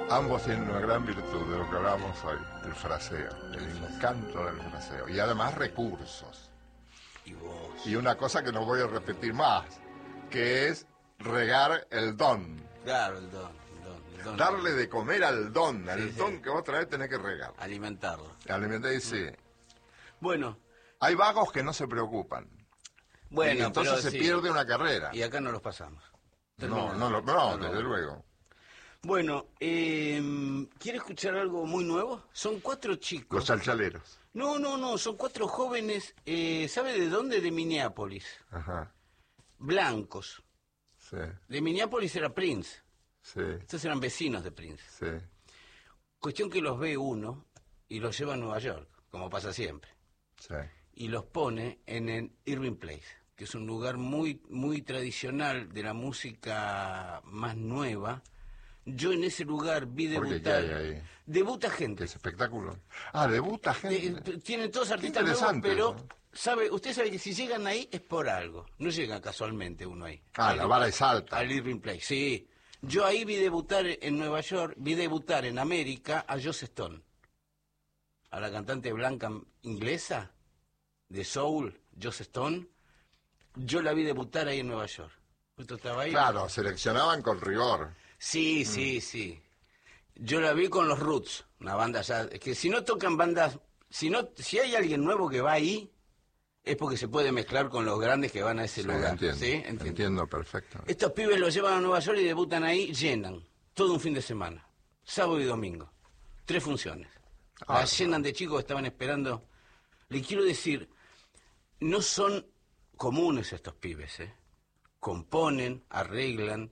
Ambos tienen una gran virtud de lo que hablamos hoy, el fraseo, el encanto del fraseo. Y además recursos. Y vos. Y una cosa que no voy a repetir más, que es regar el don. Claro, el don. Darle de comer al don, Sí, don que vos otra vez tenés que regar. Alimentarlo. Alimentar y sí. Bueno. Hay vagos que no se preocupan. Bueno, y entonces pero se pierde una carrera. Y acá no los pasamos. No, desde luego. Bueno, ¿quiere escuchar algo muy nuevo? Son 4 chicos. Los chalchaleros. No, son 4 jóvenes, ¿sabe de dónde? De Minneapolis. Ajá. Blancos. Sí. De Minneapolis era Prince. Sí. Estos eran vecinos de Prince. Sí. Cuestión que los ve uno y los lleva a Nueva York, como pasa siempre. Sí. Y los pone en el Irving Place, que es un lugar muy, muy tradicional de la música más nueva. Yo en ese lugar vi debutar... ¿Qué hay ahí? Debuta gente. ¿Qué es espectáculo? Ah, debuta gente. Tienen todos artistas nuevos, pero ¿no? usted sabe que si llegan ahí es por algo. No llega casualmente uno ahí. La vara es alta. Al Irving Place, sí. Yo ahí vi debutar en Nueva York, vi debutar en América a Joss Stone, a la cantante blanca inglesa de soul, Joss Stone. Yo la vi debutar ahí en Nueva York. ¿Usted estaba ahí? Claro, seleccionaban con rigor. Sí. Yo la vi con los Roots, una banda ya... Es que si no tocan bandas... Si hay alguien nuevo que va ahí, es porque se puede mezclar con los grandes que van a ese lugar. Entiendo, ¿sí? entiendo perfecto. Estos pibes los llevan a Nueva York y debutan ahí, llenan. Todo un fin de semana. Sábado y domingo. 3 funciones. Las llenan de chicos que estaban esperando. Le quiero decir, no son comunes estos pibes, ¿eh? Componen, arreglan.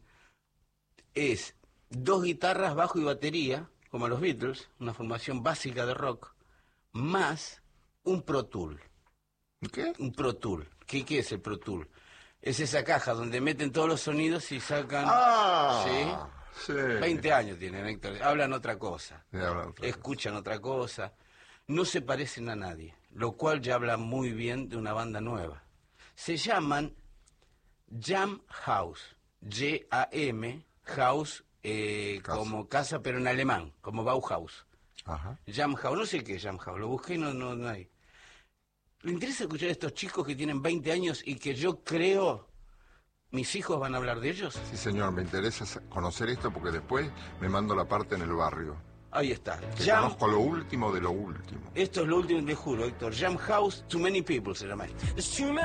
Es 2 guitarras, bajo y batería, como los Beatles, una formación básica de rock, más un Pro Tool. ¿Qué? Un Pro Tool. ¿Qué es el Pro Tool? Es esa caja donde meten todos los sonidos y sacan... Sí. 20 años tienen, Héctor. Hablan otra cosa. Escuchan otra cosa. No se parecen a nadie, lo cual ya habla muy bien de una banda nueva. Se llaman Jam House. J-A-M, House, como casa, pero en alemán, como Bauhaus. Ajá. Jam House, no sé qué es Jam House, lo busqué y no hay. ¿Le interesa escuchar a estos chicos que tienen 20 años y que yo creo mis hijos van a hablar de ellos? Sí, señor, me interesa conocer esto porque después me mando la parte en el barrio. Ahí está. Conozco lo último de lo último. Esto es lo último, te juro, Héctor. Jam House, Too Many People se llama esto.